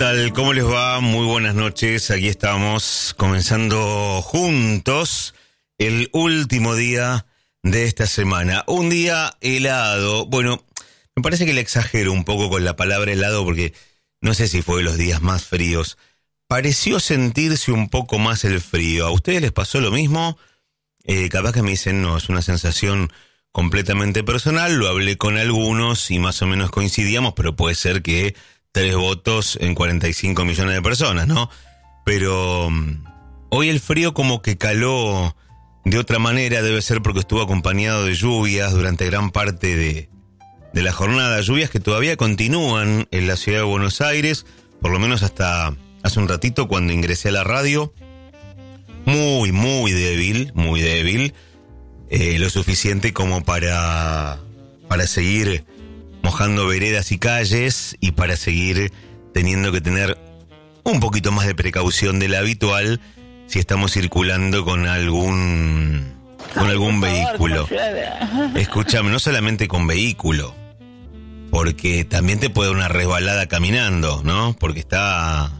tal? ¿Cómo les va? Muy buenas noches. Aquí estamos comenzando juntos el último día de esta semana. Un día helado. Bueno, me parece que le exagero un poco con la palabra helado porque no sé si fue de los días más fríos. Pareció sentirse un poco más el frío. ¿A ustedes les pasó lo mismo? Capaz que me dicen, no, es una sensación completamente personal. Lo hablé con algunos y más o menos coincidíamos, pero puede ser que 3 votos en 45 millones de personas, ¿no? Pero hoy el frío como que caló de otra manera, debe ser porque estuvo acompañado de lluvias durante gran parte de la jornada, lluvias que todavía continúan en la ciudad de Buenos Aires, por lo menos hasta hace un ratito cuando ingresé a la radio, muy débil, lo suficiente como para seguir mojando veredas y calles y para seguir teniendo que tener un poquito más de precaución de la habitual si estamos circulando con algún vehículo. Escúchame, no solamente con vehículo, porque también te puede dar una resbalada caminando, ¿no? Porque está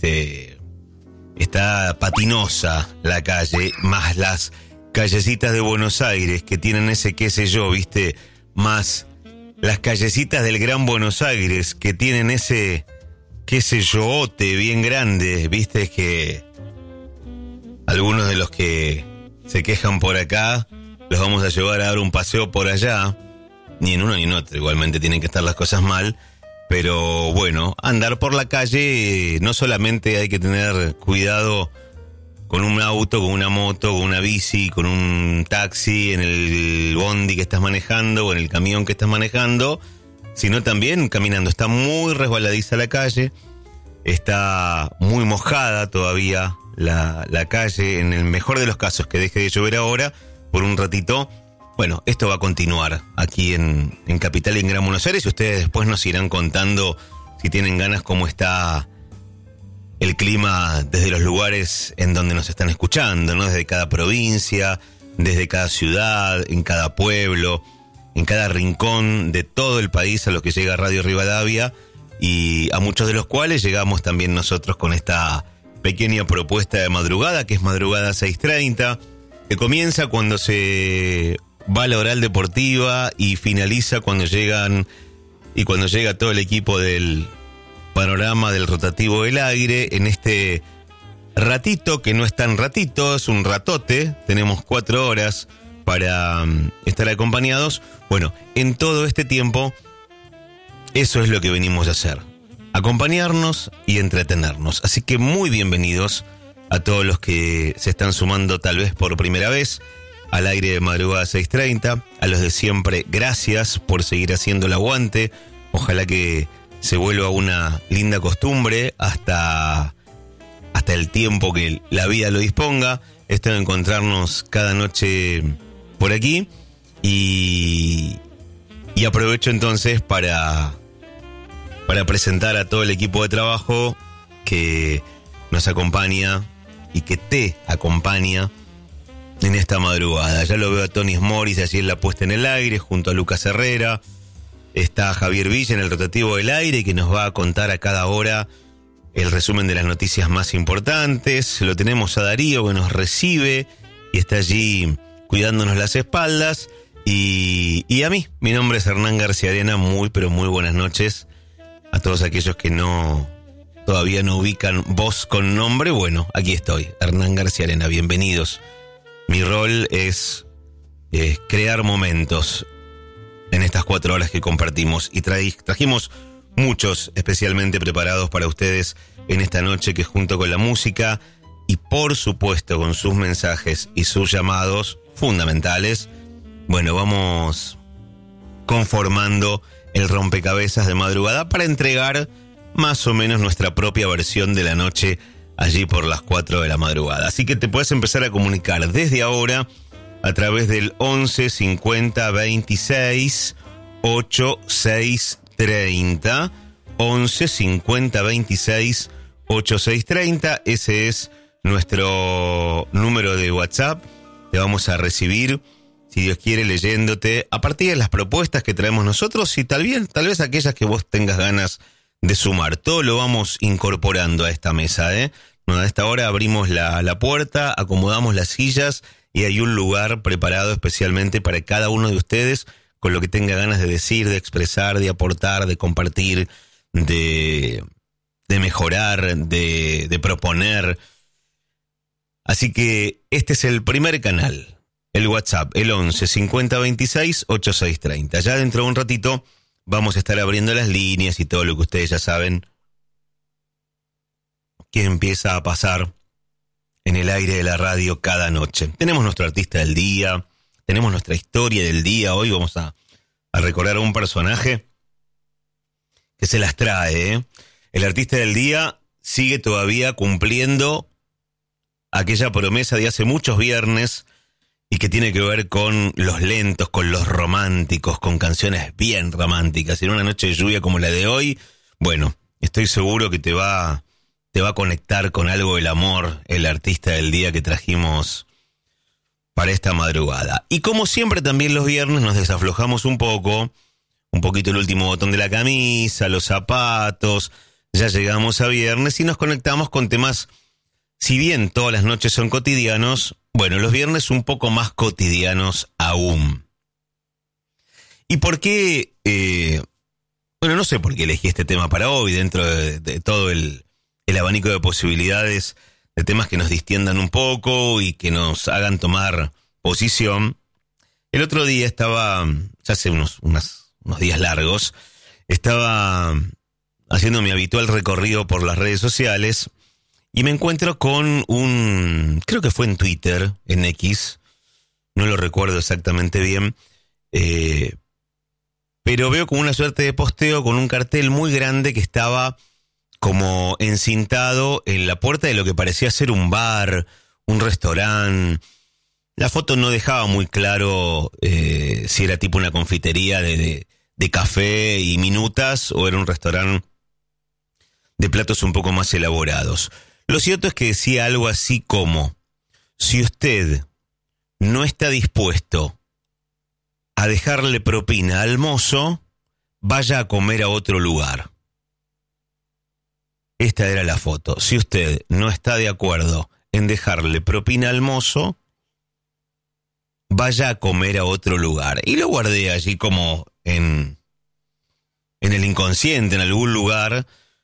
patinosa la calle, más las callecitas de Buenos Aires que tienen ese qué sé yo, ¿viste? Más las callecitas del Gran Buenos Aires que tienen ese qué sé yo-ote bien grande, ¿viste? Que algunos de los que se quejan por acá los vamos a llevar a dar un paseo por allá. Ni en uno ni en otro, igualmente tienen que estar las cosas mal. Pero bueno, andar por la calle no solamente hay que tener cuidado con un auto, con una moto, con una bici, con un taxi, en el bondi que estás manejando o en el camión que estás manejando, sino también caminando. Está muy resbaladiza la calle, está muy mojada todavía la calle, en el mejor de los casos que deje de llover ahora por un ratito. Bueno, esto va a continuar aquí en Capital y en Gran Buenos Aires y ustedes después nos irán contando si tienen ganas cómo está el clima desde los lugares en donde nos están escuchando, ¿no? Desde cada provincia, desde cada ciudad, en cada pueblo, en cada rincón de todo el país a lo que llega Radio Rivadavia y a muchos de los cuales llegamos también nosotros con esta pequeña propuesta de madrugada, que es Madrugada 6:30, que comienza cuando se va a la oral deportiva y finaliza cuando llega todo el equipo del panorama del rotativo del aire en este ratito, que no es tan ratito, es un ratote. Tenemos 4 horas para estar acompañados. Bueno, en todo este tiempo eso es lo que venimos a hacer, acompañarnos y entretenernos. Así que muy bienvenidos a todos los que se están sumando tal vez por primera vez al aire de Madrugada 6:30, a los de siempre, gracias por seguir haciendo el aguante. Ojalá que se vuelva una linda costumbre hasta el tiempo que la vida lo disponga, esto de encontrarnos cada noche por aquí y aprovecho entonces para presentar a todo el equipo de trabajo que nos acompaña y que te acompaña en esta madrugada. Ya lo veo a Tony Smoris allí en la puesta en el aire junto a Lucas Herrera. Está Javier Villa en el rotativo del aire que nos va a contar a cada hora el resumen de las noticias más importantes. Lo tenemos a Darío que nos recibe y está allí cuidándonos las espaldas. Y a mí, mi nombre es Hernán García Arena. Muy pero muy buenas noches a todos aquellos que todavía no ubican voz con nombre. Bueno, aquí estoy, Hernán García Arena, bienvenidos. Mi rol es crear momentos en estas 4 horas que compartimos y trajimos muchos especialmente preparados para ustedes en esta noche, que junto con la música y por supuesto con sus mensajes y sus llamados fundamentales, bueno, vamos conformando el rompecabezas de madrugada para entregar más o menos nuestra propia versión de la noche allí por las 4 de la madrugada. Así que te puedes empezar a comunicar desde ahora a través del 11 50 26 8630, 11 50 26 8630, ese es nuestro número de WhatsApp. Te vamos a recibir, si Dios quiere, leyéndote a partir de las propuestas que traemos nosotros y tal vez aquellas que vos tengas ganas de sumar. Todo lo vamos incorporando a esta mesa, ¿eh? Bueno, a esta hora abrimos la puerta, acomodamos las sillas y hay un lugar preparado especialmente para cada uno de ustedes con lo que tenga ganas de decir, de expresar, de aportar, de compartir, de mejorar, de proponer. Así que este es el primer canal, el WhatsApp, el 11 50 26 86 30. Ya dentro de un ratito vamos a estar abriendo las líneas y todo lo que ustedes ya saben que empieza a pasar en el aire de la radio cada noche. Tenemos nuestro artista del día, tenemos nuestra historia del día. Hoy vamos a recordar a un personaje que se las trae, ¿eh? El artista del día sigue todavía cumpliendo aquella promesa de hace muchos viernes y que tiene que ver con los lentos, con los románticos, con canciones bien románticas. En una noche de lluvia como la de hoy, bueno, estoy seguro que te va a conectar con algo del amor, el artista del día que trajimos para esta madrugada. Y como siempre también los viernes nos desaflojamos un poquito el último botón de la camisa, los zapatos, ya llegamos a viernes y nos conectamos con temas, si bien todas las noches son cotidianos, bueno, los viernes un poco más cotidianos aún. ¿Y por qué? Bueno, no sé por qué elegí este tema para hoy, dentro de todo el abanico de posibilidades de temas que nos distiendan un poco y que nos hagan tomar posición. El otro día estaba, ya hace unos días largos, estaba haciendo mi habitual recorrido por las redes sociales y me encuentro con creo que fue en Twitter, en X, no lo recuerdo exactamente bien, pero veo como una suerte de posteo con un cartel muy grande que estaba como encintado en la puerta de lo que parecía ser un bar, un restaurante. La foto no dejaba muy claro si era tipo una confitería de café y minutas o era un restaurante de platos un poco más elaborados. Lo cierto es que decía algo así como: si usted no está dispuesto a dejarle propina al mozo, vaya a comer a otro lugar. Esta era la foto. Si usted no está de acuerdo en dejarle propina al mozo, vaya a comer a otro lugar. Y lo guardé allí como en el inconsciente, en algún lugar,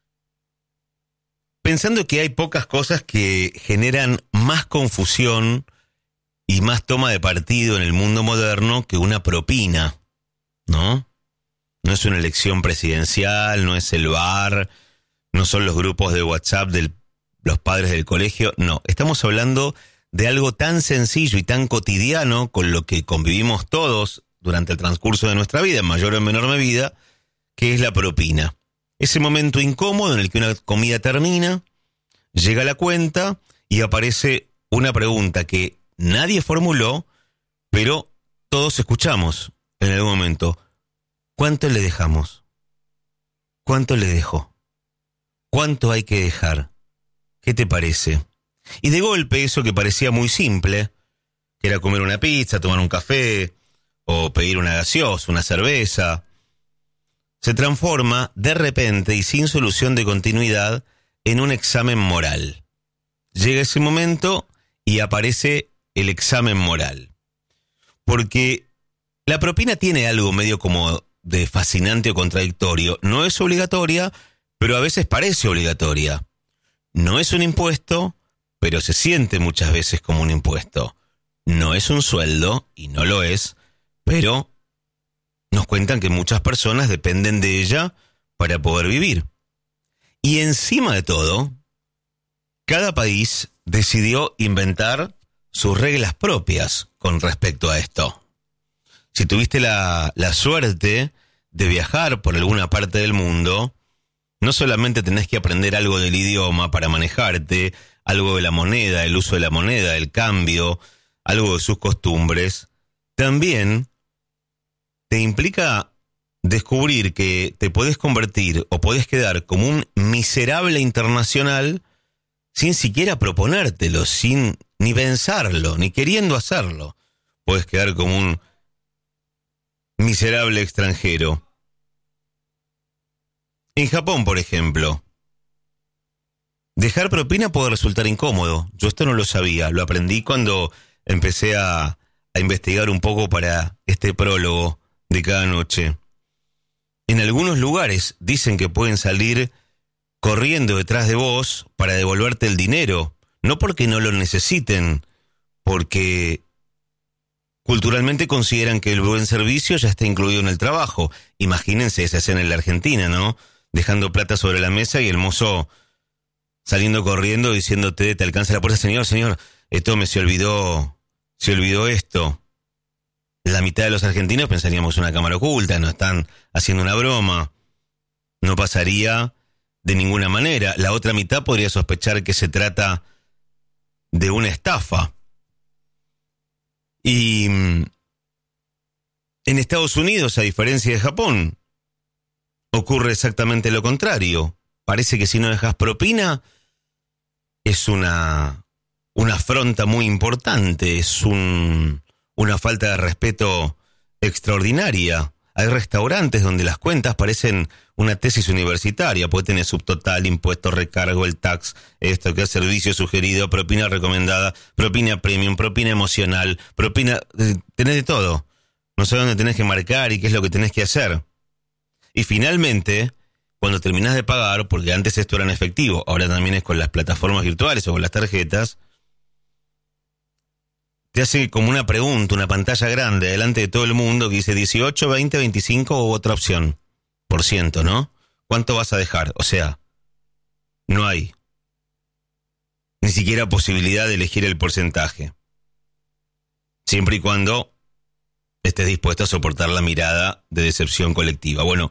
pensando que hay pocas cosas que generan más confusión y más toma de partido en el mundo moderno que una propina, ¿no? No es una elección presidencial, no es el bar, no son los grupos de WhatsApp de los padres del colegio, no. Estamos hablando de algo tan sencillo y tan cotidiano con lo que convivimos todos durante el transcurso de nuestra vida, en mayor o menor medida, que es la propina. Ese momento incómodo en el que una comida termina, llega la cuenta y aparece una pregunta que nadie formuló, pero todos escuchamos en algún momento. ¿Cuánto le dejamos? ¿Cuánto le dejo? ¿Cuánto hay que dejar? ¿Qué te parece? Y de golpe eso que parecía muy simple, que era comer una pizza, tomar un café o pedir una gaseosa, una cerveza, se transforma de repente y sin solución de continuidad en un examen moral. Llega ese momento y aparece el examen moral. Porque la propina tiene algo medio como de fascinante o contradictorio. No es obligatoria, pero a veces parece obligatoria. No es un impuesto, pero se siente muchas veces como un impuesto. No es un sueldo, y no lo es, pero nos cuentan que muchas personas dependen de ella para poder vivir. Y encima de todo, cada país decidió inventar sus reglas propias con respecto a esto. Si tuviste la suerte de viajar por alguna parte del mundo, no solamente tenés que aprender algo del idioma para manejarte, algo de la moneda, el uso de la moneda, el cambio, algo de sus costumbres, también te implica descubrir que te podés convertir o podés quedar como un miserable internacional sin siquiera proponértelo, sin ni pensarlo, ni queriendo hacerlo. Podés quedar como un miserable extranjero. En Japón, por ejemplo, dejar propina puede resultar incómodo. Yo esto no lo sabía, lo aprendí cuando empecé a investigar un poco para este prólogo de cada noche. En algunos lugares dicen que pueden salir corriendo detrás de vos para devolverte el dinero, no porque no lo necesiten, porque culturalmente consideran que el buen servicio ya está incluido en el trabajo. Imagínense esa escena en la Argentina, ¿no? Dejando plata sobre la mesa y el mozo saliendo corriendo diciéndote, te alcanza la puerta, señor, esto se olvidó esto. La mitad de los argentinos pensaríamos una cámara oculta, nos están haciendo una broma. No pasaría de ninguna manera. La otra mitad podría sospechar que se trata de una estafa. Y en Estados Unidos, a diferencia de Japón, ocurre exactamente lo contrario. Parece que si no dejas propina, es una afronta muy importante, es una falta de respeto extraordinaria. Hay restaurantes donde las cuentas parecen una tesis universitaria, puede tener subtotal, impuesto, recargo, el tax, esto que es servicio sugerido, propina recomendada, propina premium, propina emocional, propina, tenés de todo. No sabés dónde tenés que marcar y qué es lo que tenés que hacer. Y finalmente, cuando terminás de pagar, porque antes esto era en efectivo, ahora también es con las plataformas virtuales o con las tarjetas, te hace como una pregunta, una pantalla grande delante de todo el mundo que dice 18, 20, 25 u otra opción, por ciento, ¿no? ¿Cuánto vas a dejar? O sea, no hay ni siquiera posibilidad de elegir el porcentaje. Siempre y cuando estés dispuesto a soportar la mirada de decepción colectiva. Bueno,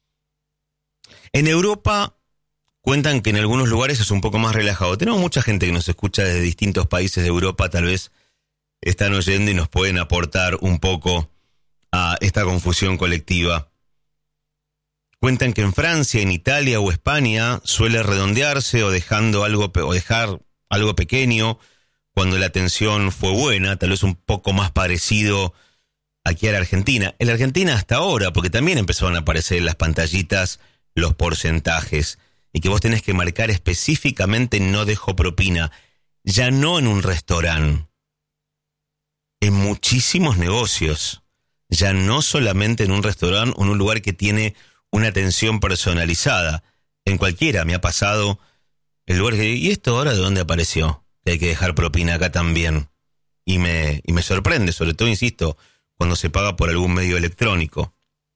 en Europa cuentan que en algunos lugares es un poco más relajado. Tenemos mucha gente que nos escucha desde distintos países de Europa, tal vez están oyendo y nos pueden aportar un poco a esta confusión colectiva. Cuentan que en Francia, en Italia o España suele redondearse o dejar algo pequeño cuando la atención fue buena, tal vez un poco más parecido aquí a la Argentina. En la Argentina hasta ahora, porque también empezaron a aparecer en las pantallitas los porcentajes y que vos tenés que marcar específicamente no dejo propina, ya no en un restaurante. En muchísimos negocios, ya no solamente en un restaurante o en un lugar que tiene una atención personalizada. En cualquiera me ha pasado el lugar que... ¿Y esto ahora de dónde apareció? Que hay que dejar propina acá también. Y me sorprende, sobre todo, insisto, cuando se paga por algún medio electrónico.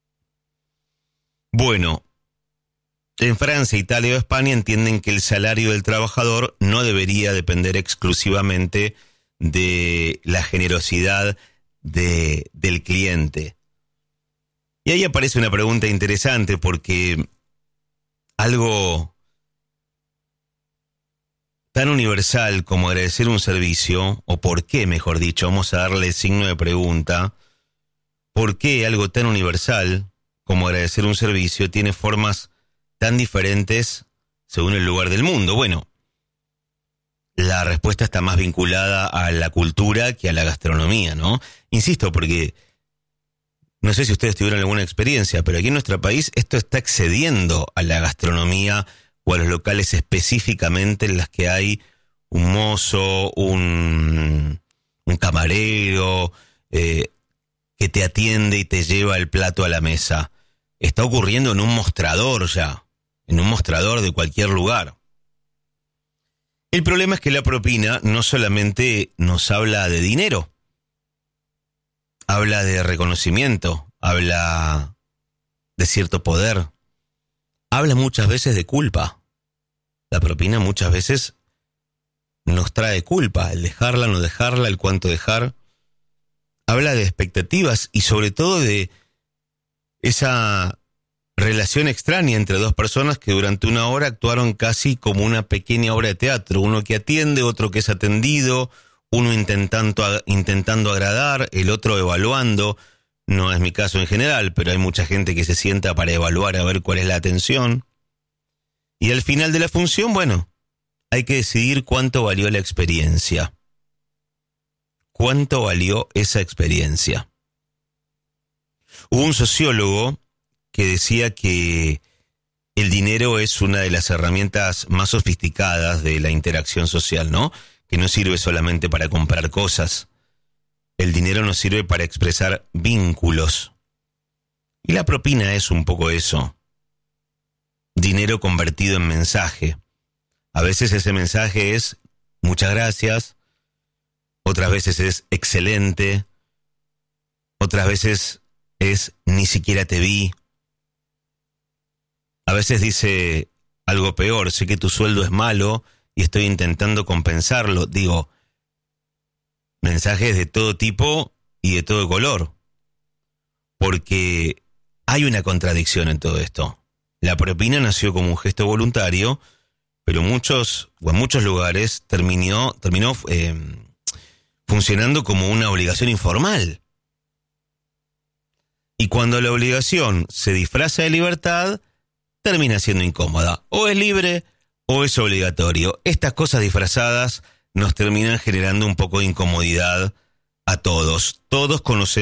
Bueno, en Francia, Italia o España entienden que el salario del trabajador no debería depender exclusivamente de la generosidad del cliente. Y ahí aparece una pregunta interesante porque algo tan universal como agradecer un servicio, o por qué, mejor dicho, vamos a darle signo de pregunta, ¿por qué algo tan universal como agradecer un servicio tiene formas tan diferentes según el lugar del mundo? Bueno, la respuesta está más vinculada a la cultura que a la gastronomía, ¿no? Insisto, porque no sé si ustedes tuvieron alguna experiencia, pero aquí en nuestro país esto está excediendo a la gastronomía o a los locales específicamente en las que hay un mozo, un camarero que te atiende y te lleva el plato a la mesa. Está ocurriendo en un mostrador ya, en un mostrador de cualquier lugar. El problema es que la propina no solamente nos habla de dinero, habla de reconocimiento, habla de cierto poder, habla muchas veces de culpa. La propina muchas veces nos trae culpa, el dejarla, no dejarla, el cuánto dejar. Habla de expectativas y sobre todo de esa relación extraña entre dos personas que durante una hora actuaron casi como una pequeña obra de teatro. Uno que atiende, otro que es atendido, uno intentando agradar, el otro evaluando. No es mi caso en general, pero hay mucha gente que se sienta para evaluar a ver cuál es la atención. Y al final de la función, bueno, hay que decidir cuánto valió la experiencia. ¿Cuánto valió esa experiencia? Hubo un sociólogo que decía que el dinero es una de las herramientas más sofisticadas de la interacción social, ¿no? Que no sirve solamente para comprar cosas. El dinero nos sirve para expresar vínculos. Y la propina es un poco eso. Dinero convertido en mensaje. A veces ese mensaje es muchas gracias, otras veces es excelente, otras veces es ni siquiera te vi. A veces dice algo peor, sé que tu sueldo es malo y estoy intentando compensarlo. Digo, mensajes de todo tipo y de todo color. Porque hay una contradicción en todo esto. La propina nació como un gesto voluntario, pero en muchos lugares terminó funcionando como una obligación informal. Y cuando la obligación se disfraza de libertad, termina siendo incómoda. O es libre o es obligatorio. Estas cosas disfrazadas nos terminan generando un poco de incomodidad a todos. Todos conocemos